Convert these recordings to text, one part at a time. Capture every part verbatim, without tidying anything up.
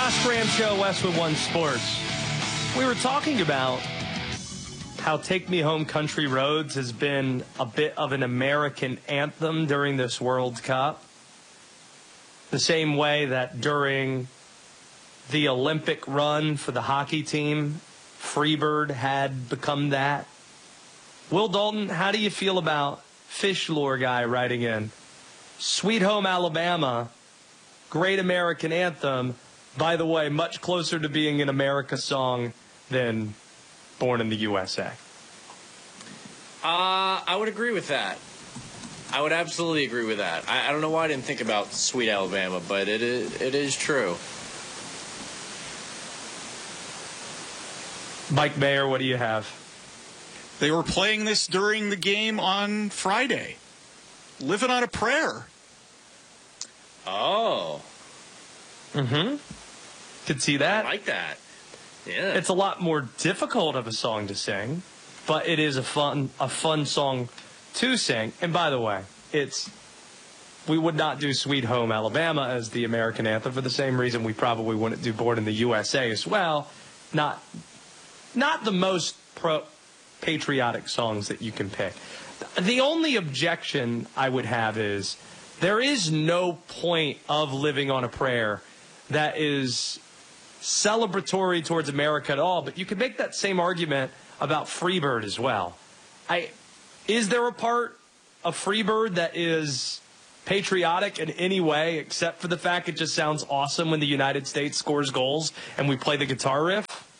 Josh Graham Show, Westwood One Sports. We were talking about how Take Me Home Country Roads has been a bit of an American anthem during this World Cup. The same way that during the Olympic run for the hockey team, Freebird had become that. Will Dalton, how do you feel about Fish Lore Guy writing in? Sweet Home Alabama, great American anthem. By the way, much closer to being an America song than Born in the U S A. Uh, I would agree with that. I would absolutely agree with that. I, I don't know why I didn't think about Sweet Alabama, but it is, it is true. Mike Mayer, what do you have? They were playing this during the game on Friday. Living on a Prayer. Oh. Mm-hmm. Could see that. I like that. Yeah. It's a lot more difficult of a song to sing, but it is a fun a fun song to sing. And by the way, it's we would not do Sweet Home Alabama as the American anthem for the same reason we probably wouldn't do Born in the U S A as well. Not not the most pro patriotic songs that you can pick. The only objection I would have is there is no point of Living on a Prayer that is celebratory towards America at all, but you could make that same argument about Freebird as well. I, is there a part of Freebird that is patriotic in any way except for the fact it just sounds awesome when the United States scores goals and we play the guitar riff?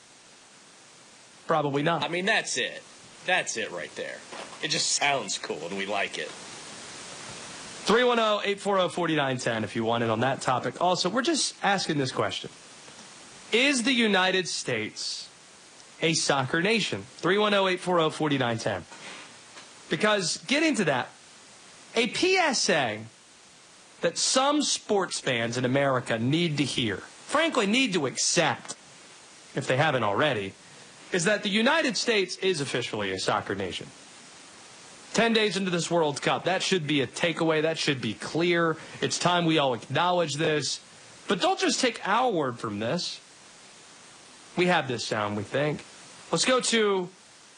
Probably not. I mean, that's it. That's it right there. It just sounds cool and we like it. three one zero, eight four zero, four nine one zero if you want it on that topic. Also, we're just asking this question. Is the United States a soccer nation? three one zero, eight four zero, four nine one zero. Because getting to that, a P S A that some sports fans in America need to hear, frankly need to accept, if they haven't already, is that the United States is officially a soccer nation. Ten days into this World Cup, that should be a takeaway. That should be clear. It's time we all acknowledge this. But don't just take our word from this. We have this sound, we think. Let's go to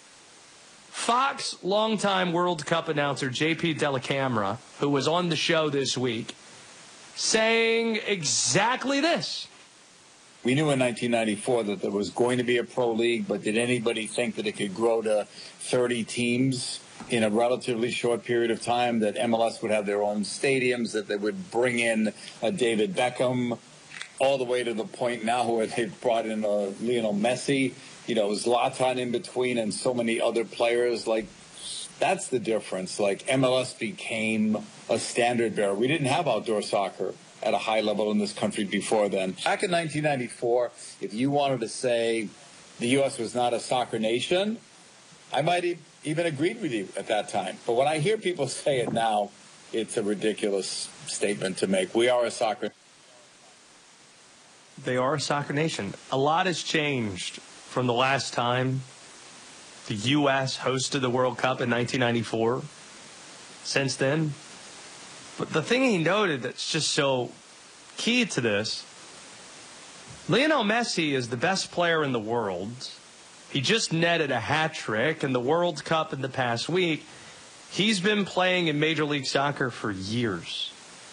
Fox longtime World Cup announcer J P Dellacamera, who was on the show this week, saying exactly this. We knew in nineteen ninety-four that there was going to be a pro league, but did anybody think that it could grow to thirty teams in a relatively short period of time, that M L S would have their own stadiums, that they would bring in a David Beckham, all the way to the point now where they've brought in a Lionel Messi, you know, Zlatan in between, and so many other players. Like, that's the difference. Like, M L S became a standard bearer. We didn't have outdoor soccer at a high level in this country before then. Back in nineteen ninety-four, if you wanted to say the U S was not a soccer nation, I might have even agreed with you at that time. But when I hear people say it now, it's a ridiculous statement to make. We are a soccer. They are a soccer nation. A lot has changed from the last time the U S hosted the World Cup in nineteen ninety-four. Since then. But the thing he noted that's just so key to this, Lionel Messi is the best player in the world. He just netted a hat trick in the World Cup in the past week. He's been playing in Major League Soccer for years.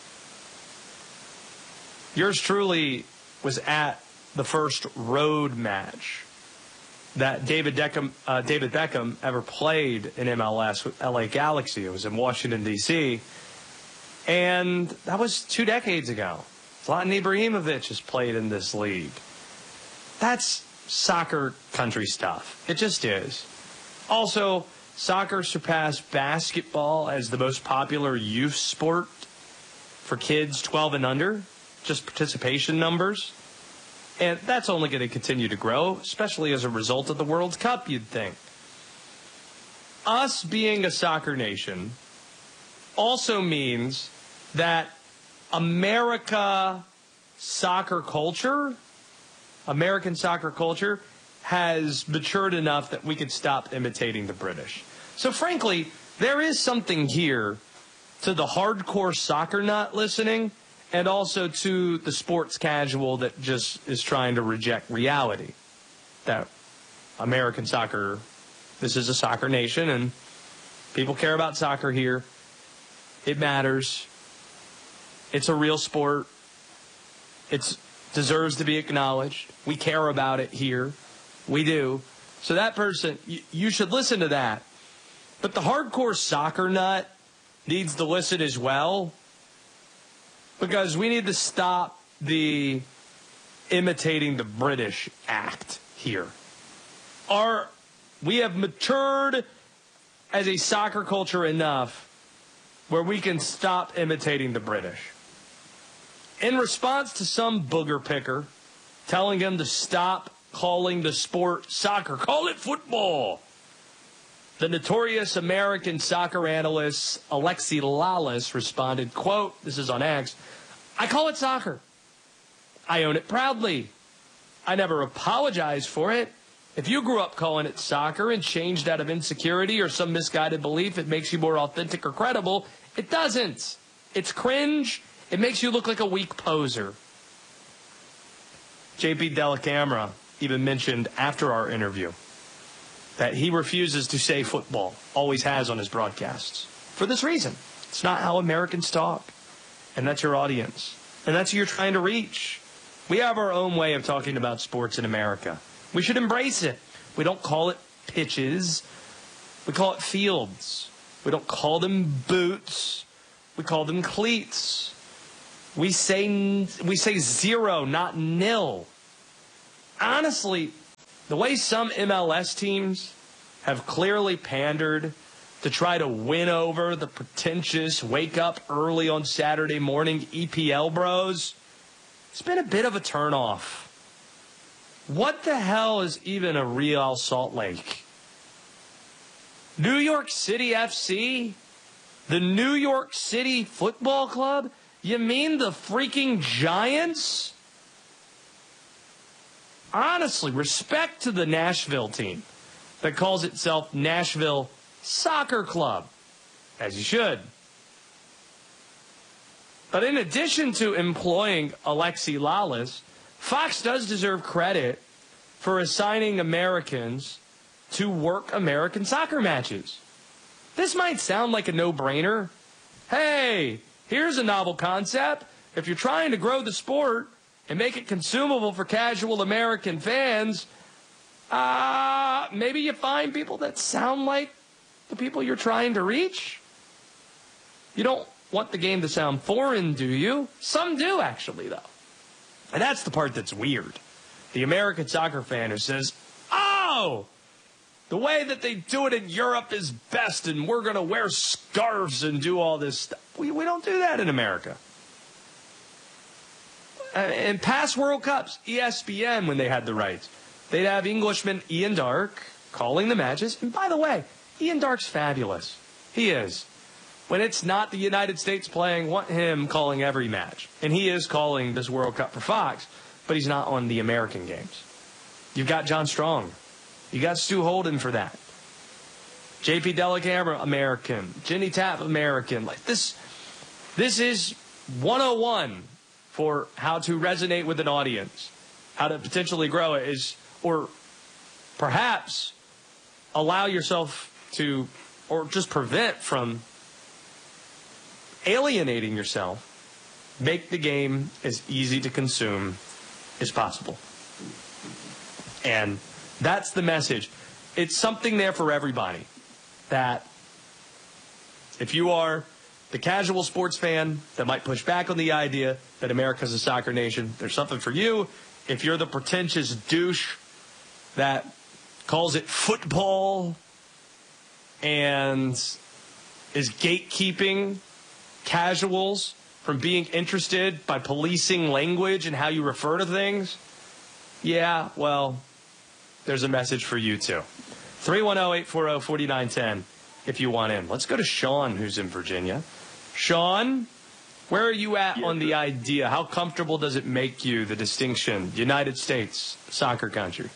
Yours truly was at the first road match that David Beckham, uh, David Beckham ever played in M L S with L A Galaxy. It was in Washington, D C And that was two decades ago. Zlatan Ibrahimovic has played in this league. That's soccer country stuff. It just is. Also, soccer surpassed basketball as the most popular youth sport for kids twelve and under, just participation numbers. And that's only going to continue to grow, especially as a result of the World Cup, you'd think. Us being a soccer nation also means that America soccer culture, American soccer culture, has matured enough that we could stop imitating the British. So frankly, there is something here to the hardcore soccer nut listening and also to the sports casual that just is trying to reject reality. That American soccer, this is a soccer nation, and people care about soccer here. It matters. It's a real sport. It deserves to be acknowledged. We care about it here. We do. So that person, you, you should listen to that. But the hardcore soccer nut needs to listen as well, because we need to stop the imitating the British act here. Our, we have matured as a soccer culture enough where we can stop imitating the British. In response to some booger picker telling him to stop calling the sport soccer, call it football, the notorious American soccer analyst Alexi Lalas responded, quote, this is on X, I call it soccer. I own it proudly. I never apologize for it. If you grew up calling it soccer and changed out of insecurity or some misguided belief, it makes you more authentic or credible. It doesn't. It's cringe. It makes you look like a weak poser. J P Dellacamera even mentioned after our interview that he refuses to say football, always has on his broadcasts, for this reason. It's not how Americans talk, and that's your audience, and that's who you're trying to reach. We have our own way of talking about sports in America. We should embrace it. We don't call it pitches. We call it fields. We don't call them boots. We call them cleats. We say we say zero, not nil. Honestly, the way some M L S teams have clearly pandered to try to win over the pretentious wake up early on Saturday morning E P L bros, it's been a bit of a turnoff. What the hell is even a Real Salt Lake? New York City F C? The New York City Football Club? You mean the freaking Giants? Honestly, respect to the Nashville team that calls itself Nashville Soccer Club, as you should. But in addition to employing Alexi Lalas, Fox does deserve credit for assigning Americans to work American soccer matches. This might sound like a no-brainer. Hey, here's a novel concept. If you're trying to grow the sport and make it consumable for casual American fans, uh, maybe you find people that sound like the people you're trying to reach. You don't want the game to sound foreign, do you? Some do, actually, though. And that's the part that's weird. The American soccer fan who says, oh, the way that they do it in Europe is best, and we're going to wear scarves and do all this stuff. We, we don't do that in America. In past World Cups, E S P N, when they had the rights, they'd have Englishman Ian Dark calling the matches. And by the way, Ian Dark's fabulous. He is. When it's not the United States playing, want him calling every match. And he is calling this World Cup for Fox, but he's not on the American games. You've got John Strong. You got Stu Holden for that. J P Dellacamera, American. Jenny Tapp, American. Like this, this is one oh one for how to resonate with an audience, how to potentially grow it is, or perhaps allow yourself to, or just prevent from alienating yourself. Make the game as easy to consume as possible. And that's the message. It's something there for everybody. That if you are the casual sports fan that might push back on the idea that America's a soccer nation, there's something for you. If you're the pretentious douche that calls it football and is gatekeeping casuals from being interested by policing language and how you refer to things, yeah, well, there's a message for you too. three one zero, eight four zero, four nine one zero if you want in. Let's go to Sean, who's in Virginia. Sean, where are you at yes, on the idea? How comfortable does it make you, the distinction, United States, soccer country?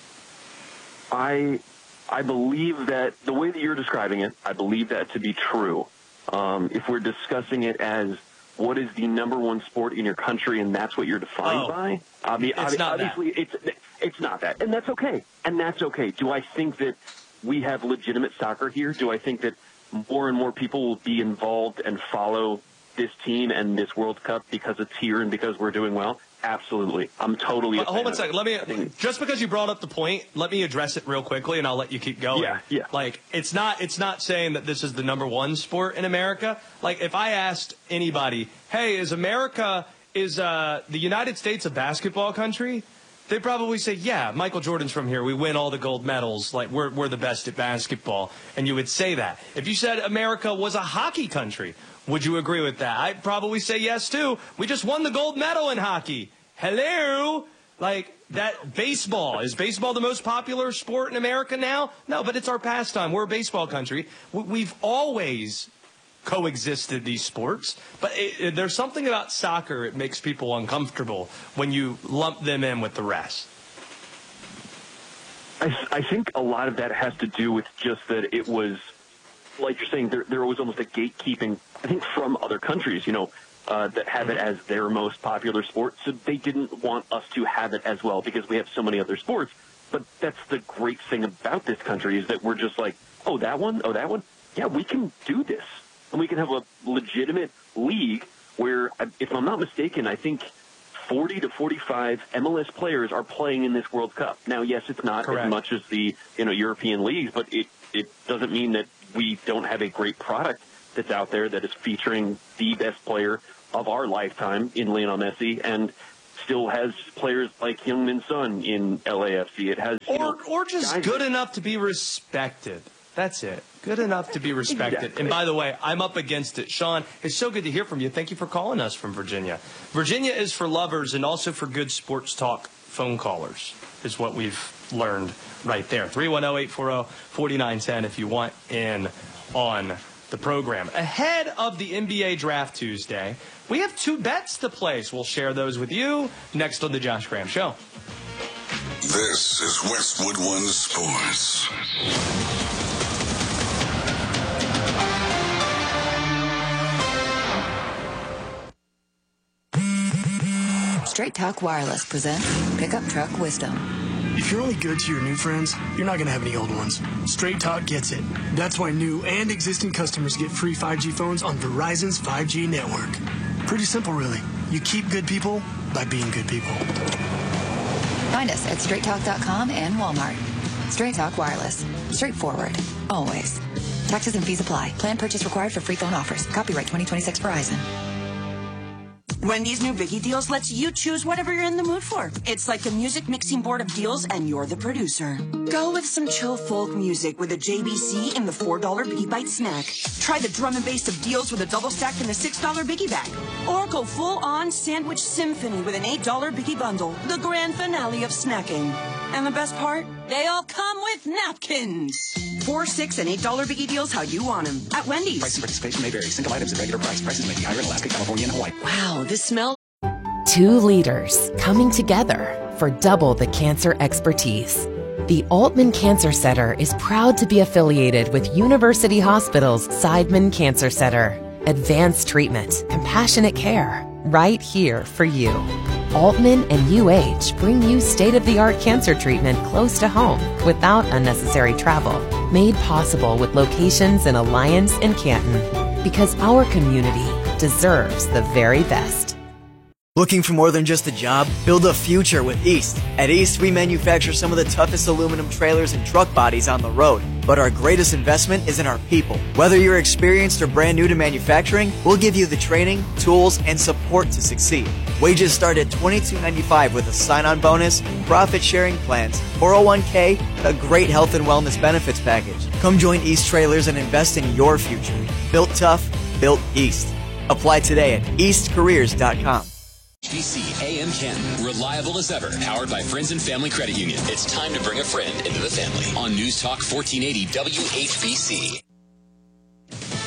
I I believe that the way that you're describing it, I believe that to be true. Um, if we're discussing it as what is the number one sport in your country, and that's what you're defined Oh. by. Obvi- It's obvi- not that. obviously, it's it's not that, and that's okay. And that's okay. Do I think that we have legitimate soccer here? Do I think that more and more people will be involved and follow this team and this World Cup because it's here and because we're doing well? Absolutely. I'm totally a Hold on fan a second. of Let it. I me think- just because you brought up the point, let me address it real quickly, and I'll let you keep going. Yeah, yeah. Like it's not it's not saying that this is the number one sport in America. Like if I asked anybody, hey, is America is uh, the United States a basketball country? They'd probably say, yeah, Michael Jordan's from here. We win all the gold medals. Like we're we're the best at basketball, and you would say that. If you said America was a hockey country, would you agree with that? I'd probably say yes, too. We just won the gold medal in hockey. Hello? Like, that baseball. Is baseball the most popular sport in America now? No, but it's our pastime. We're a baseball country. We- We've always coexisted these sports. But it, it, there's something about soccer, it makes people uncomfortable when you lump them in with the rest. I, I think a lot of that has to do with just that it was, like you're saying, there, there was almost a gatekeeping, I think, from other countries, you know, uh, that have it as their most popular sport. So they didn't want us to have it as well because we have so many other sports. But that's the great thing about this country is that we're just like, oh, that one? Oh, that one? Yeah, we can do this. And we can have a legitimate league where, if I'm not mistaken, I think forty to forty-five M L S players are playing in this World Cup. Now, yes, it's not Correct. as much as the you know European leagues, but it, it doesn't mean that we don't have a great product that's out there that is featuring the best player of our lifetime in Lionel Messi and still has players like Heung-min Son in L A F C. It has you Or, know, or just guys good that- enough to be respected. That's it. Good enough to be respected. Exactly. And by the way, I'm up against it. Sean, it's so good to hear from you. Thank you for calling us from Virginia. Virginia is for lovers and also for good sports talk phone callers, is what we've learned right there. three one zero, eight four zero, four nine one zero if you want in on the program. Ahead of the N B A Draft Tuesday, we have two bets to place. We'll share those with you next on the Josh Graham Show. This is Westwood One Sports. Straight Talk Wireless presents Pickup Truck Wisdom. If you're only good to your new friends, you're not going to have any old ones. Straight Talk gets it. That's why new and existing customers get free five G phones on Verizon's five G network. Pretty simple, really. You keep good people by being good people. Find us at straight talk dot com and Walmart. Straight Talk Wireless. Straightforward. Always. Taxes and fees apply. Plan purchase required for free phone offers. Copyright twenty twenty-six Verizon. Wendy's new Biggie Deals lets you choose whatever you're in the mood for. It's like a music mixing board of deals, and you're the producer. Go with some chill folk music with a J B C in the four dollar Biggie Bite snack. Try the drum and bass of deals with a double stack in the six dollar Biggie bag. Or go full-on sandwich symphony with an eight dollar Biggie bundle, the grand finale of snacking. And the best part? They all come with napkins. Four, six, and eight dollar Biggie Deals how you want them at Wendy's. Price and participation may vary. Single items at regular price. Prices may be higher in Alaska, California, and Hawaii. Wow, this smells... Two leaders coming together for double the cancer expertise. The Altman Cancer Center is proud to be affiliated with University Hospital's Seidman Cancer Center. Advanced treatment, compassionate care, right here for you. Altman and U H bring you state-of-the-art cancer treatment close to home without unnecessary travel. Made possible with locations in Alliance and Canton. Because our community deserves the very best. Looking for more than just a job? Build a future with East. At East, we manufacture some of the toughest aluminum trailers and truck bodies on the road. But our greatest investment is in our people. Whether you're experienced or brand new to manufacturing, we'll give you the training, tools, and support to succeed. Wages start at twenty-two ninety-five with a sign-on bonus, profit-sharing plans, four oh one k, and a great health and wellness benefits package. Come join East Trailers and invest in your future. Built tough, built East. Apply today at east careers dot com. H B C A M Canton, reliable as ever, powered by Friends and Family Credit Union. It's time to bring a friend into the family on News Talk fourteen eighty W H B C.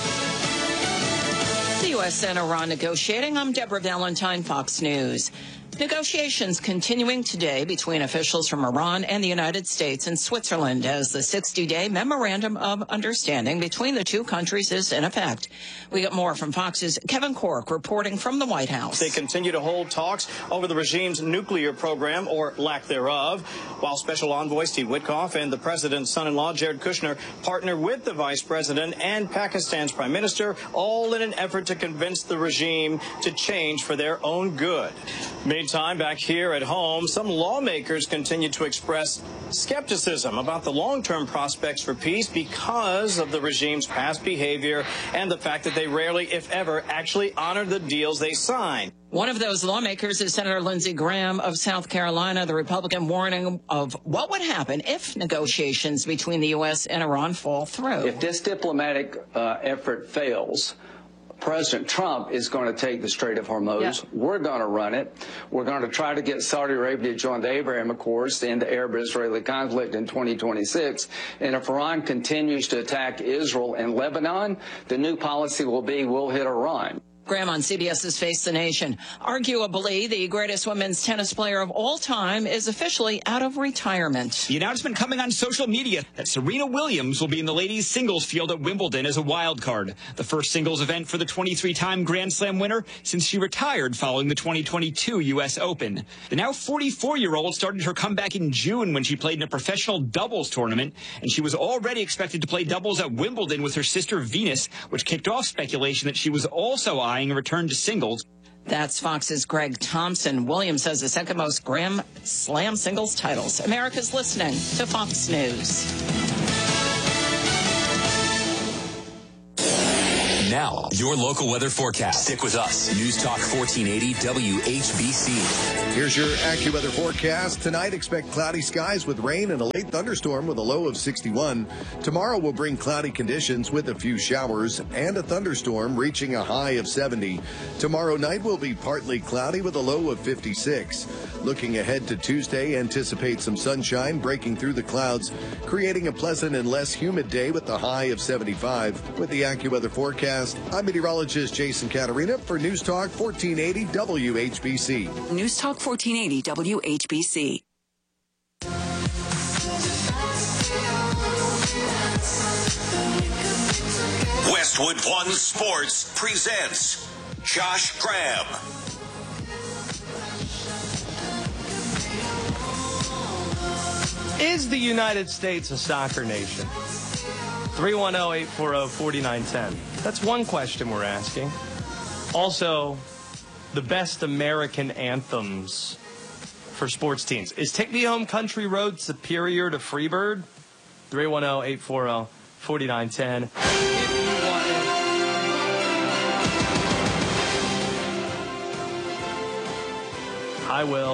The U S and Iran negotiating. I'm Deborah Valentine, Fox News. Negotiations continuing today between officials from Iran and the United States and Switzerland as the sixty-day memorandum of understanding between the two countries is in effect. We get more from Fox's Kevin Cork reporting from the White House. They continue to hold talks over the regime's nuclear program, or lack thereof, while Special Envoy Steve Witkoff and the president's son-in-law, Jared Kushner, partner with the vice president and Pakistan's prime minister, all in an effort to convince the regime to change for their own good. Meantime, back here at home, some lawmakers continue to express skepticism about the long-term prospects for peace because of the regime's past behavior and the fact that they rarely, if ever, actually honor the deals they sign. One of those lawmakers is Senator Lindsey Graham of South Carolina, the Republican warning of what would happen if negotiations between the U S and Iran fall through. If this diplomatic uh, effort fails, President Trump is going to take the Strait of Hormuz. Yeah. We're going to run it. We're going to try to get Saudi Arabia to join the Abraham Accords to end the Arab-Israeli conflict in twenty twenty-six. And if Iran continues to attack Israel and Lebanon, the new policy will be we'll hit Iran. Graham on CBS's Face the Nation. Arguably, the greatest women's tennis player of all time is officially out of retirement. The announcement coming on social media that Serena Williams will be in the ladies' singles field at Wimbledon as a wild card. The first singles event for the twenty-three-time Grand Slam winner since she retired following the twenty twenty-two U S Open. The now forty-four-year-old started her comeback in June when she played in a professional doubles tournament, and she was already expected to play doubles at Wimbledon with her sister Venus, which kicked off speculation that she was also eyeing a return to singles. That's Fox's Greg Thompson. Williams has the second most Grand Slam singles titles. America's listening to Fox News. Now, your local weather forecast. Stick with us. News Talk fourteen eighty W H B C. Here's your AccuWeather forecast. Tonight, expect cloudy skies with rain and a late thunderstorm with a low of sixty-one. Tomorrow will bring cloudy conditions with a few showers and a thunderstorm reaching a high of seventy. Tomorrow night will be partly cloudy with a low of fifty-six. Looking ahead to Tuesday, anticipate some sunshine breaking through the clouds, creating a pleasant and less humid day with a high of seventy-five. With the AccuWeather forecast, I'm meteorologist Jason Caterina for News Talk fourteen eighty W H B C. News Talk fourteen eighty W H B C. Westwood One Sports presents Josh Graham. Is the United States a soccer nation? three one zero, eight four zero, four nine one zero. That's one question we're asking. Also, the best American anthems for sports teams. Is Take Me Home Country Road superior to Freebird? three one zero, eight four zero, four nine one zero. I will.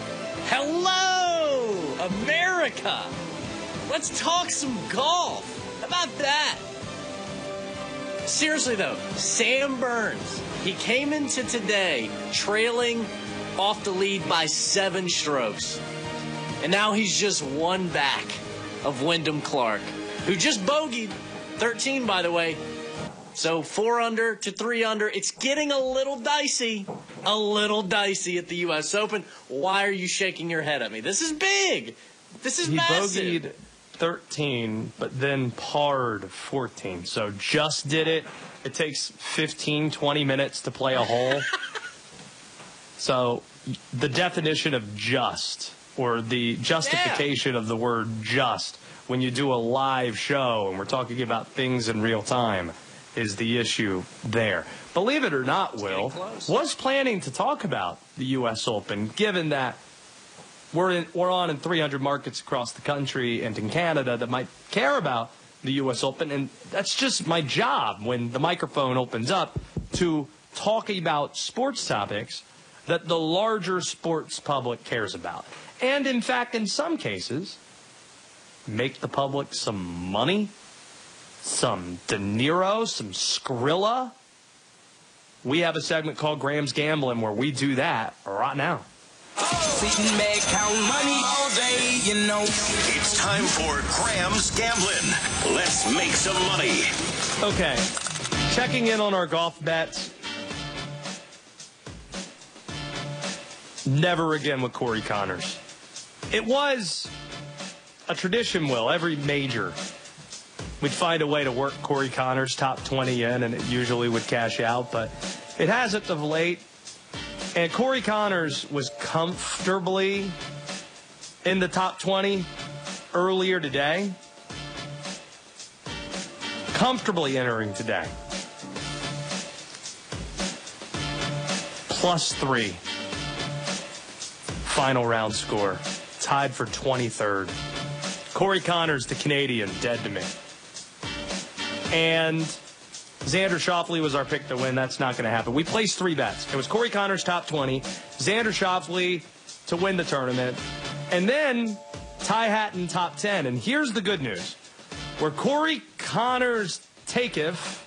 Hello, America. Let's talk some golf. How about that? Seriously, though, Sam Burns, he came into today trailing off the lead by seven strokes. And now he's just one back of Wyndham Clark, who just bogeyed thirteen, by the way. So four under to three under. It's getting a little dicey, a little dicey at the U S Open. Why are you shaking your head at me? This is big. This is he massive. He bogeyed thirteen, but then parred fourteen. So just did it. It takes fifteen, twenty minutes to play a hole. So the definition of just, or the justification yeah. of the word just, when you do a live show and we're talking about things in real time, is the issue there. Believe it or not, Will, was planning to talk about the U S Open, given that we're, in, we're on in three hundred markets across the country and in Canada that might care about the U S Open, and that's just my job when the microphone opens up, to talk about sports topics that the larger sports public cares about. And, in fact, in some cases, make the public some money, some De Niro, some Skrilla. We have a segment called Graham's Gambling where we do that right now. Sitting back, count money all day, you know. It's time for Graham's Gambling. Let's make some money. Okay, checking in on our golf bets. Never again with Corey Connors. It was a tradition, Will, every major. We'd find a way to work Corey Connors top twenty in, and it usually would cash out, but it hasn't of late. And Corey Connors was comfortably in the top twenty earlier today. Comfortably entering today. Plus three. Final round score. Tied for twenty-third. Corey Connors, the Canadian, dead to me. And Xander Schauffele was our pick to win. That's not going to happen. We placed three bets. It was Corey Connors top twenty, Xander Schauffele to win the tournament, and then Ty Hatton top ten. And here's the good news. Where Corey Connors taketh,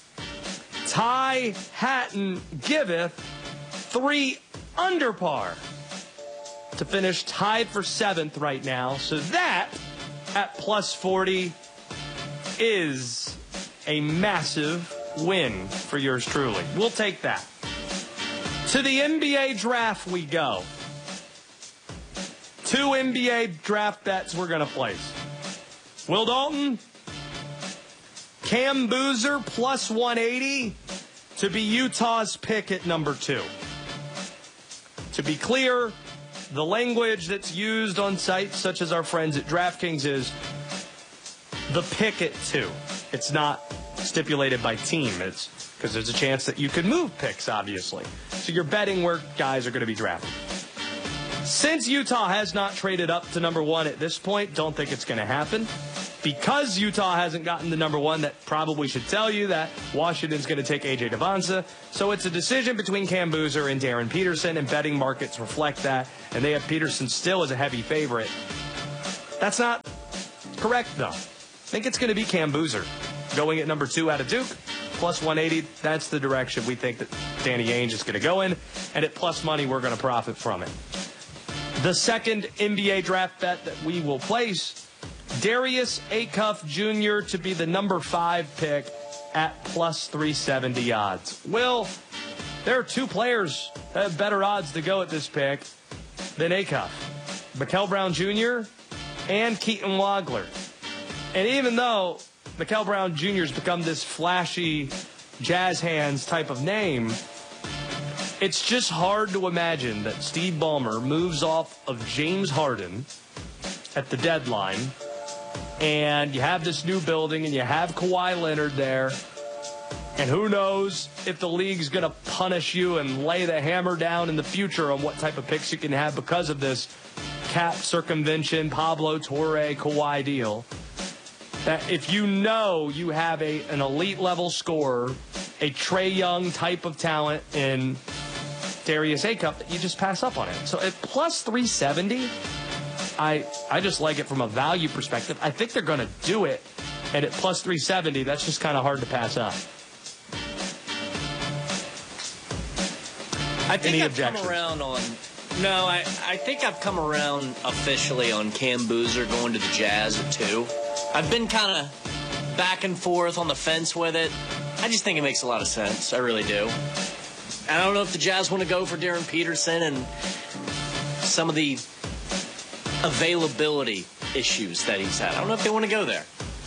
Ty Hatton giveth, three under par to finish tied for seventh right now. So that, at plus forty, is a massive win for yours truly. We'll take that. To the N B A draft we go. Two N B A draft bets we're going to place. Will Dalton, Cam Boozer plus one eighty to be Utah's pick at number two. To be clear, the language that's used on sites such as our friends at DraftKings is the pick at two. It's not stipulated by team. It's because there's a chance that you could move picks, obviously. So you're betting where guys are going to be drafted. Since Utah has not traded up to number one at this point, don't think it's going to happen. Because Utah hasn't gotten to number one, that probably should tell you that Washington's going to take A J Devonsa. So it's a decision between Cam Boozer and Darren Peterson, and betting markets reflect that. And they have Peterson still as a heavy favorite. That's not correct, though. I think it's going to be Cam Boozer going at number two out of Duke. Plus one eighty, that's the direction we think that Danny Ainge is going to go in. And at plus money, we're going to profit from it. The second N B A draft bet that we will place, Darius Acuff Junior to be the number five pick at plus three seventy odds. Will, there are two players that have better odds to go at this pick than Acuff. Mikel Brown Junior and Keaton Wagler. And even though Mikel Brown Junior has become this flashy jazz hands type of name, it's just hard to imagine that Steve Ballmer moves off of James Harden at the deadline, and you have this new building, and you have Kawhi Leonard there, and who knows if the league's going to punish you and lay the hammer down in the future on what type of picks you can have because of this cap circumvention, Pablo Torre, Kawhi deal. That if you know you have a an elite level scorer, a Trae Young type of talent in Darius Acuff, you just pass up on it. So at plus three seventy, I I just like it from a value perspective. I think they're going to do it. And at plus three seventy, that's just kind of hard to pass up. I think Any I've objections? come around on... No, I, I think I've come around officially on Cam Boozer going to the Jazz at two. I've been kind of back and forth on the fence with it. I just think it makes a lot of sense. I really do. I don't know if the Jazz want to go for Darren Peterson and some of the availability issues that he's had. I don't know if they want to go there.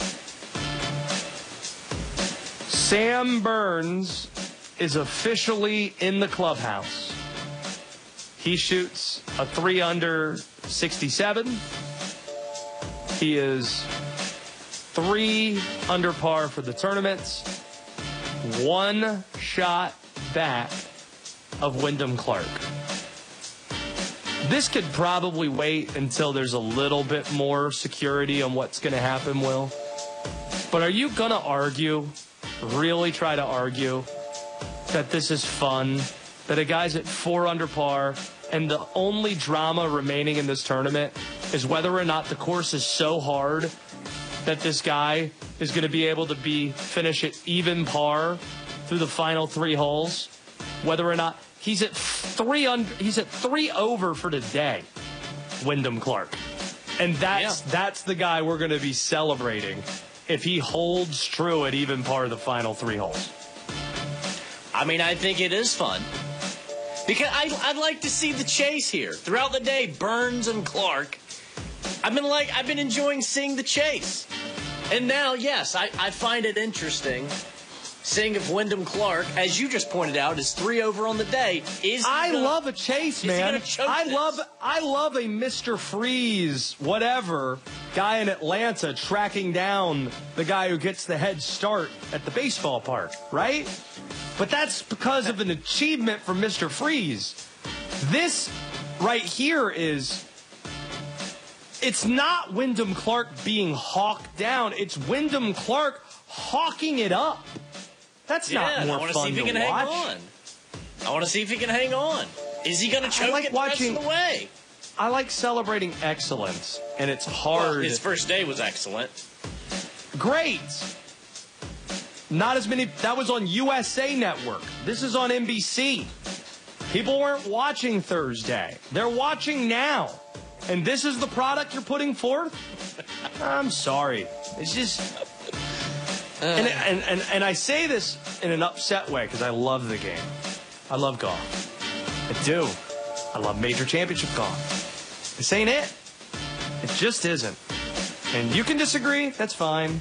Sam Burns is officially in the clubhouse. He shoots a three under sixty-seven. He is three under par for the tournament. One shot back of Wyndham Clark. This could probably wait until there's a little bit more security on what's going to happen, Will. But are you going to argue, really try to argue, that this is fun, that a guy's at four under par, and the only drama remaining in this tournament is whether or not the course is so hard that this guy is going to be able to be finish at even par through the final three holes, whether or not he's at three under, he's at three over for today, Wyndham Clark. And that's yeah. that's the guy we're going to be celebrating if he holds true at even par the final three holes. I mean, I think it is fun. Because I, I'd like to see the chase here. Throughout the day, Burns and Clark. I've been like I've been enjoying seeing the chase. And now, yes, I, I find it interesting seeing if Wyndham Clark, as you just pointed out, is three over on the day. Is I gonna, love a chase, is man. He gonna choke I this? love I love a Mister Freeze, whatever, guy in Atlanta tracking down the guy who gets the head start at the baseball park, right? But that's because of an achievement from Mister Freeze. This right here is, it's not Wyndham Clark being hawked down. It's Wyndham Clark hawking it up. That's yeah, not more I want to fun see if he to can watch. hang on. I want to see if he can hang on. Is he going to choke like it the watching, rest of the way? I like celebrating excellence, and it's hard. Well, his first day was excellent. Great. Not as many. That was on U S A Network. This is on N B C. People weren't watching Thursday. They're watching now. And this is the product you're putting forth? I'm sorry. It's just... Uh, and, and, and, and I say this in an upset way because I love the game. I love golf. I do. I love major championship golf. This ain't it. It just isn't. And you can disagree. That's fine.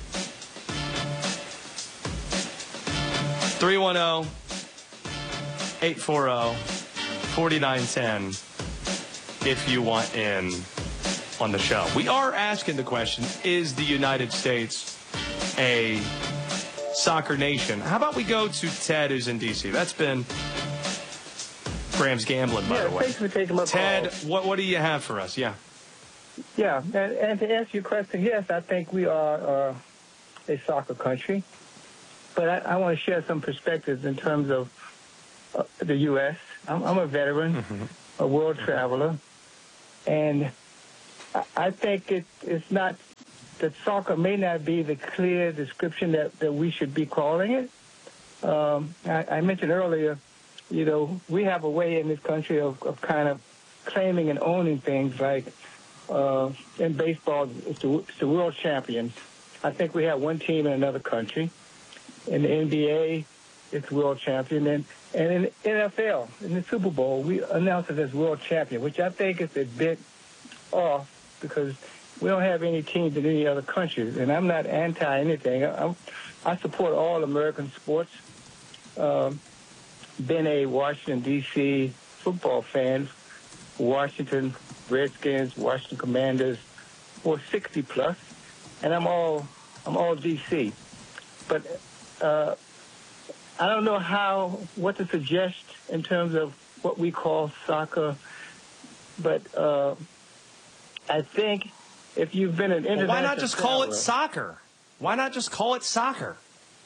three one zero, eight four zero, four nine one zero if you want in on the show. We are asking the question, is the United States a soccer nation? How about we go to Ted, who's in D C? That's been Graham's Gambling, by yeah, the way. Thanks for taking my Ted, call. what, what do you have for us? Yeah. Yeah, and, and to answer your question, yes, I think we are uh, a soccer country. But I, I want to share some perspectives in terms of uh, the U S I'm, I'm a veteran, mm-hmm. a world traveler, and I, I think it, it's not that soccer may not be the clear description that, that we should be calling it. Um, I, I mentioned earlier, you know, we have a way in this country of, of kind of claiming and owning things like uh, in baseball, it's the, it's the world champions. I think we have one team in another country. In the N B A, it's world champion. And, and in the N F L, in the Super Bowl, we announce it as world champion, which I think is a bit off because we don't have any teams in any other countries. And I'm not anti anything. I, I support all American sports. Um, been a Washington, D C football fan, Washington Redskins, Washington Commanders, for sixty plus, and I'm all I'm all D C. But uh, I don't know how what to suggest in terms of what we call soccer. But uh, I think if you've been an international, well, why not just call traveler, it soccer? Why not just call it soccer?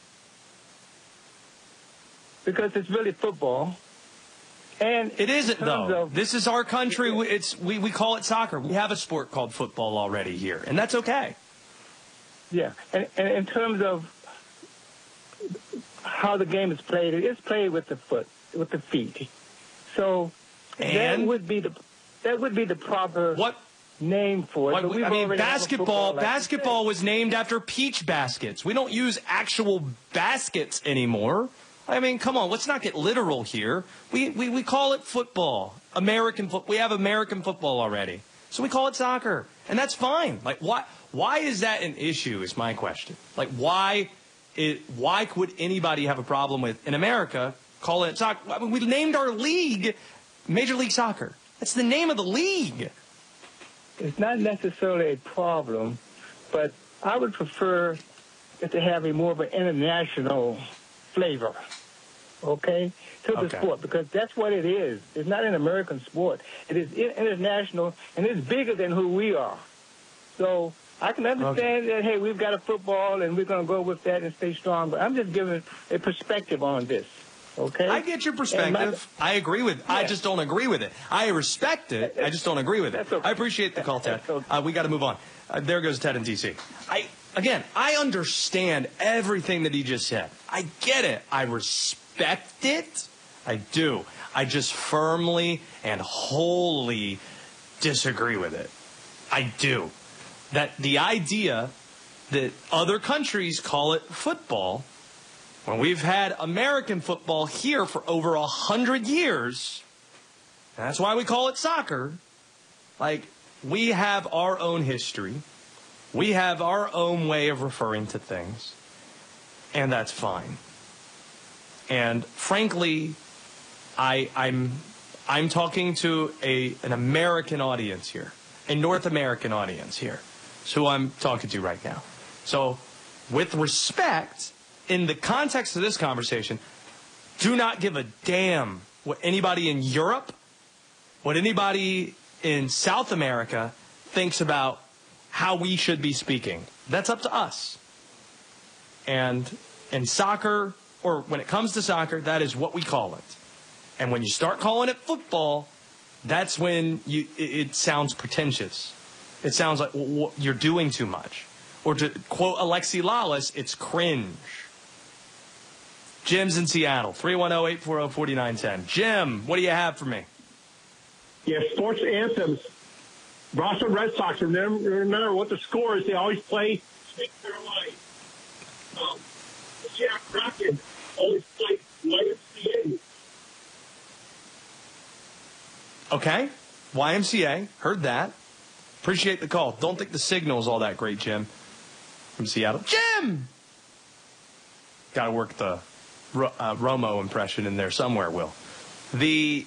Because it's really football. And it isn't, though. Of, this is our country. It's we, we call it soccer. We have a sport called football already here, and that's okay. Yeah, and, and in terms of how the game is played, it is played with the foot, with the feet. So and that would be the that would be the proper what name for it. What, but we've I mean, already basketball. Like basketball was named after peach baskets. We don't use actual baskets anymore. I mean, come on, let's not get literal here. We, we, we call it football, American football. We have American football already. So we call it soccer. And that's fine. Like, why, why is that an issue is my question. Like, why, it, why would anybody have a problem with, in America, calling it soccer? I mean, we named our league Major League Soccer. That's the name of the league. It's not necessarily a problem, but I would prefer it to have a more of an international flavor, okay, to the okay. sport, because that's what it is. It's not an American sport. It is international, and it's bigger than who we are. So I can understand okay. that, hey, we've got a football, and we're going to go with that and stay strong, but I'm just giving a perspective on this, okay? I get your perspective. My, I agree with it. Yeah. I just don't agree with it. I respect it. I just don't agree with it. Okay. I appreciate the call, Ted. Okay. Uh, we got to move on. Uh, there goes Ted in D C. I... Again, I understand everything that he just said. I get it. I respect it. I do. I just firmly and wholly disagree with it. I do. That the idea that other countries call it football, when we've had American football here for over a hundred years, That's why we call it soccer. Like, we have our own history. We have our own way of referring to things. And that's fine. And frankly, I, I'm I'm talking to a an American audience here, a North American audience here. It's who I'm talking to right now. So, with respect, in the context of this conversation, do not give a damn what anybody in Europe, what anybody in South America thinks about how we should be speaking. That's up to us. And in soccer, or when it comes to soccer, that is what we call it. And when you start calling it football, that's when you it, it sounds pretentious. It sounds like well, you're doing too much. Or to quote Alexi Lalas, it's cringe. Jim's in Seattle, three one zero, eight four zero, four nine one zero. Jim, what do you have for me? Yeah, sports anthems. Boston Red Sox, and then remember what the score is. They always play Sweet Caroline. Um, Jack Bracken always played Y M C A. Okay, Y M C A, heard that. Appreciate the call. Don't think the signal's all that great, Jim. From Seattle. Jim! Got to work the uh, Romo impression in there somewhere, Will. The...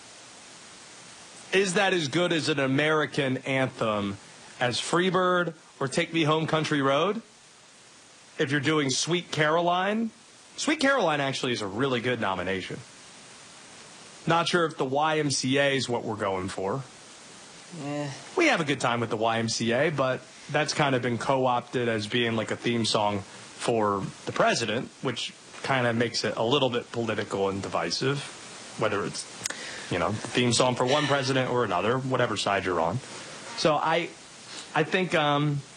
Is that as good as an American anthem as Freebird or Take Me Home Country Road? If you're doing Sweet Caroline, Sweet Caroline actually is a really good nomination. Not sure if the Y M C A is what we're going for. Yeah. We have a good time with the Y M C A, but that's kind of been co-opted as being like a theme song for the president, which kind of makes it a little bit political and divisive, whether it's, you know, the theme song for one president or another, whatever side you're on. So I, I think... Um,